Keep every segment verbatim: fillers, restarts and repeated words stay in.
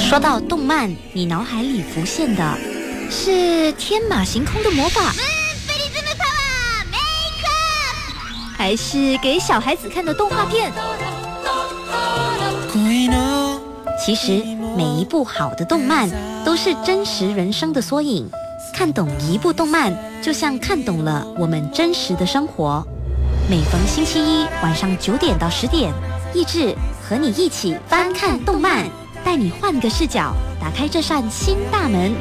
说到动漫，你脑海里浮现的是天马行空的魔法，还是给小孩子看的动画片？其实每一部好的动漫都是真实人生的缩影，看懂一部动漫就像看懂了我们真实的生活。每逢星期一晚上九点到十点，益智和你一起翻看动漫，带你换个视角，打开这扇新大门。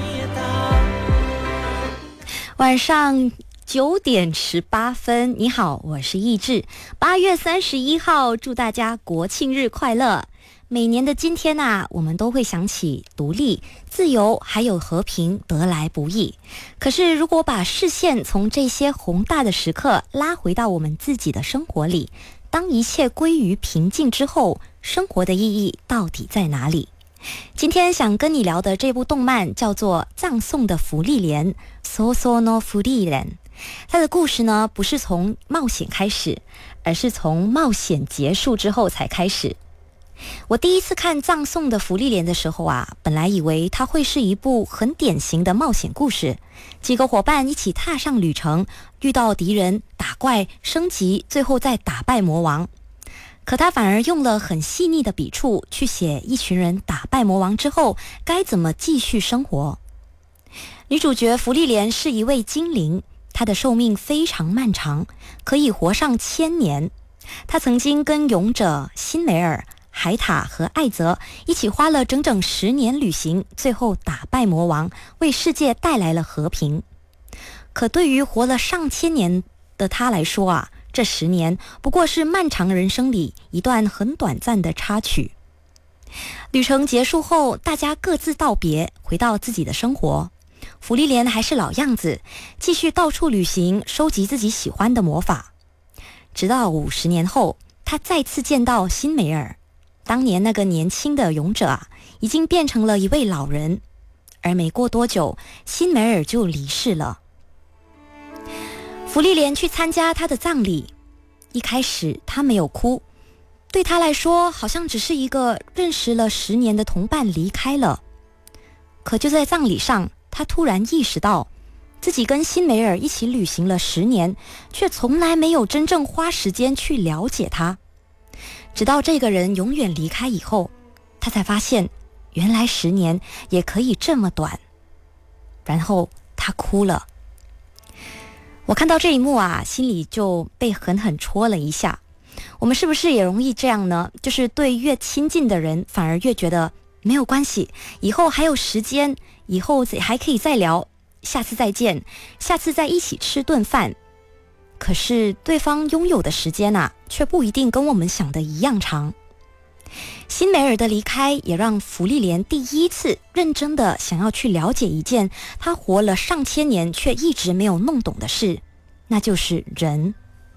晚上九点十八分，你好，我是益智。八月三十一号，祝大家国庆日快乐。每年的今天啊，我们都会想起独立、自由还有和平得来不易。可是如果把视线从这些宏大的时刻拉回到我们自己的生活里，当一切归于平静之后，生活的意义到底在哪里？今天想跟你聊的这部动漫叫做《葬送的芙莉莲》 Soso no Furiren。 它的故事呢，不是从冒险开始，而是从冒险结束之后才开始。我第一次看《葬送的芙莉莲》的时候啊，本来以为它会是一部很典型的冒险故事，几个伙伴一起踏上旅程，遇到敌人，打怪，升级，最后再打败魔王。可他反而用了很细腻的笔触去写一群人打败魔王之后该怎么继续生活。女主角芙莉莲是一位精灵，她的寿命非常漫长，可以活上千年。她曾经跟勇者辛梅尔、海塔和艾泽一起花了整整十年旅行，最后打败魔王，为世界带来了和平。可对于活了上千年的她来说啊，这十年不过是漫长人生里一段很短暂的插曲。旅程结束后，大家各自道别，回到自己的生活。芙莉莲还是老样子，继续到处旅行，收集自己喜欢的魔法。直到五十年后，他再次见到辛梅尔。当年那个年轻的勇者啊，已经变成了一位老人，而没过多久，辛梅尔就离世了。芙莉莲去参加他的葬礼，一开始他没有哭，对他来说好像只是一个认识了十年的同伴离开了。可就在葬礼上，他突然意识到自己跟辛梅尔一起旅行了十年，却从来没有真正花时间去了解他。直到这个人永远离开以后，他才发现原来十年也可以这么短。然后他哭了。我看到这一幕啊，心里就被狠狠戳了一下。我们是不是也容易这样呢？就是对越亲近的人反而越觉得没有关系，以后还有时间，以后还可以再聊，下次再见，下次再一起吃顿饭。可是对方拥有的时间啊，却不一定跟我们想的一样长。辛梅尔的离开也让芙莉莲第一次认真的想要去了解一件他活了上千年却一直没有弄懂的事，那就是人。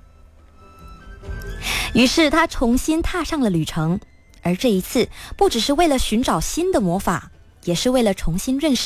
于是他重新踏上了旅程，而这一次不只是为了寻找新的魔法，也是为了重新认识